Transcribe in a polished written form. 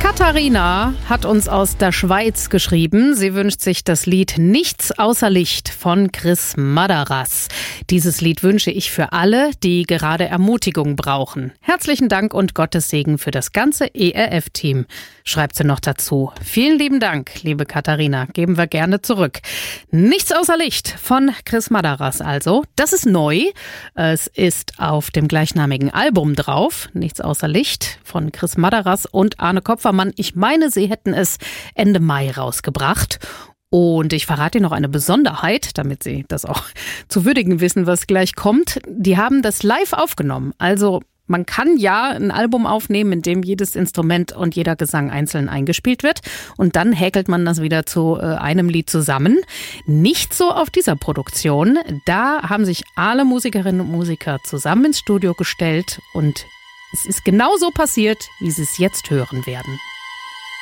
Katharina hat uns aus der Schweiz geschrieben. Sie wünscht sich das Lied Nichts außer Licht von Chris Madaras. Dieses Lied wünsche ich für alle, die gerade Ermutigung brauchen. Herzlichen Dank und Gottes Segen für das ganze ERF-Team, schreibt sie noch dazu. Vielen lieben Dank, liebe Katharina. Geben wir gerne zurück. Nichts außer Licht von Chris Madaras also. Das ist neu. Es ist auf dem gleichnamigen Album drauf. Nichts außer Licht von Chris Madaras und Arne Kopfermann. Ich meine, sie hätten es Ende Mai rausgebracht. Und ich verrate Ihnen noch eine Besonderheit, damit Sie das auch zu würdigen wissen, was gleich kommt. Die haben das live aufgenommen. Also man kann ja ein Album aufnehmen, in dem jedes Instrument und jeder Gesang einzeln eingespielt wird. Und dann häkelt man das wieder zu einem Lied zusammen. Nicht so auf dieser Produktion. Da haben sich alle Musikerinnen und Musiker zusammen ins Studio gestellt. Und es ist genau so passiert, wie Sie es jetzt hören werden.